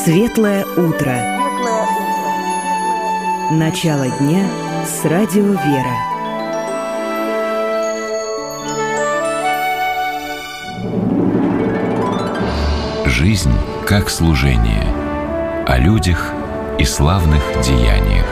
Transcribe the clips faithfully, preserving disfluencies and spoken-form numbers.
Светлое утро. Начало дня с радио «Вера». Жизнь как служение. О людях и славных деяниях.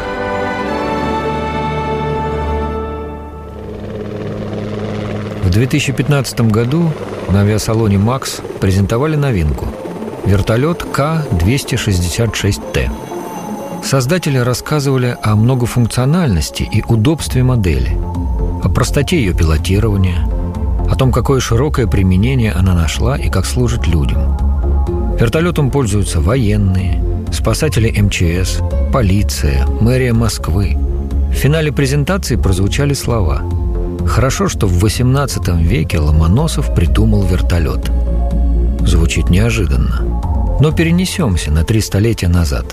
В две тысячи пятнадцатом году на авиасалоне «Макс» презентовали новинку – вертолет Ка двести шестьдесят шесть Т. Создатели рассказывали о многофункциональности и удобстве модели, о простоте ее пилотирования, о том, какое широкое применение она нашла и как служит людям. Вертолетом пользуются военные, спасатели эм че эс, полиция, мэрия Москвы. В финале презентации прозвучали слова: «Хорошо, что в восемнадцатом веке Ломоносов придумал вертолет». Звучит неожиданно, но перенесемся на три столетия назад.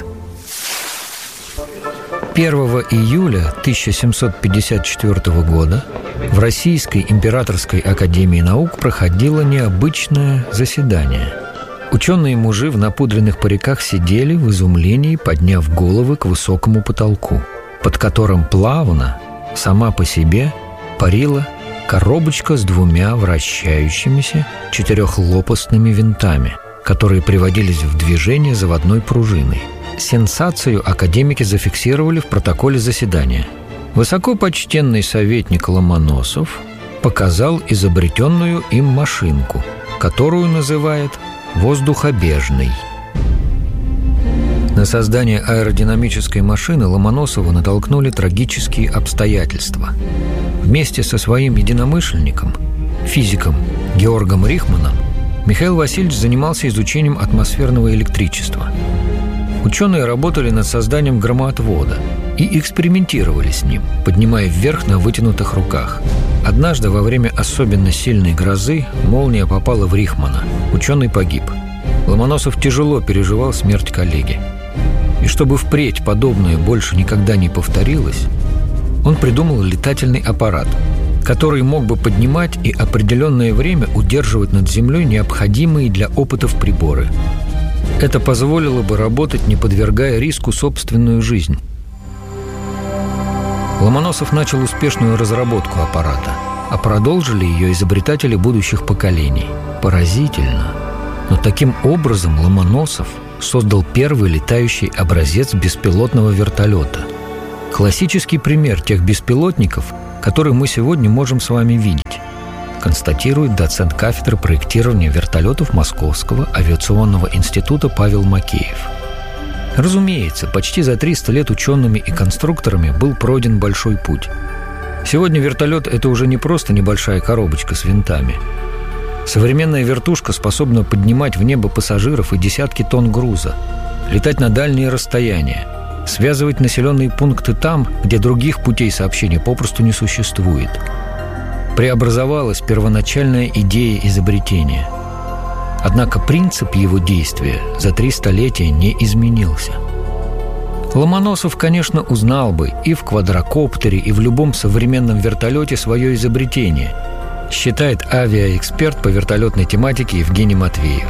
первого июля тысяча семьсот пятьдесят четвёртого года в Российской императорской академии наук проходило необычное заседание. Ученые-мужи в напудренных париках сидели в изумлении, подняв головы к высокому потолку, под которым плавно, сама по себе, парила коробочка с двумя вращающимися четырехлопастными винтами, которые приводились в движение заводной пружиной. Сенсацию академики зафиксировали в протоколе заседания. Высокопочтенный советник Ломоносов показал изобретенную им машинку, которую называет воздухобежной. На создание аэродинамической машины Ломоносова натолкнули трагические обстоятельства. Вместе со своим единомышленником, физиком Георгом Рихманом, Михаил Васильевич занимался изучением атмосферного электричества. Ученые работали над созданием громоотвода и экспериментировали с ним, поднимая вверх на вытянутых руках. Однажды во время особенно сильной грозы молния попала в Рихмана. Ученый погиб. Ломоносов тяжело переживал смерть коллеги. И чтобы впредь подобное больше никогда не повторилось, он придумал летательный аппарат, который мог бы поднимать и определенное время удерживать над землей необходимые для опытов приборы. Это позволило бы работать, не подвергая риску собственную жизнь. Ломоносов начал успешную разработку аппарата, а продолжили ее изобретатели будущих поколений. Поразительно, но таким образом Ломоносов создал первый летающий образец беспилотного вертолета. Классический пример тех беспилотников, которые мы сегодня можем с вами видеть, констатирует доцент кафедры проектирования вертолетов Московского авиационного института Павел Макеев. Разумеется, почти за триста лет учеными и конструкторами был пройден большой путь. Сегодня вертолет – это уже не просто небольшая коробочка с винтами. Современная вертушка способна поднимать в небо пассажиров и десятки тонн груза, летать на дальние расстояния, связывать населенные пункты там, где других путей сообщения попросту не существует. Преобразовалась первоначальная идея изобретения. Однако принцип его действия за три столетия не изменился. Ломоносов, конечно, узнал бы и в квадрокоптере, и в любом современном вертолете свое изобретение, считает авиаэксперт по вертолетной тематике Евгений Матвеев.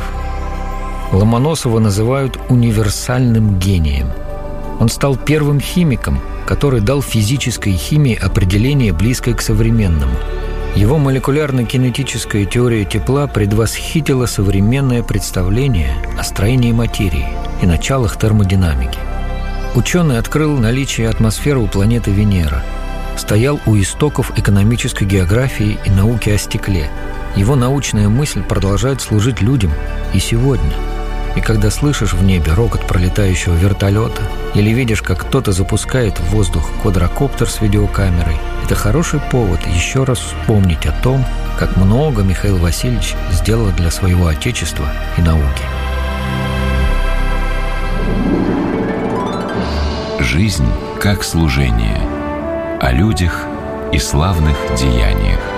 Ломоносова называют универсальным гением. Он стал первым химиком, который дал физической химии определение, близкое к современному. Его молекулярно-кинетическая теория тепла предвосхитила современное представление о строении материи и началах термодинамики. Ученый открыл наличие атмосферы у планеты Венера, стоял у истоков экономической географии и науки о стекле. Его научная мысль продолжает служить людям и сегодня. И когда слышишь в небе рокот пролетающего вертолета или видишь, как кто-то запускает в воздух квадрокоптер с видеокамерой, это хороший повод еще раз вспомнить о том, как много Михаил Васильевич сделал для своего Отечества и науки. Жизнь как служение. О людях и славных деяниях.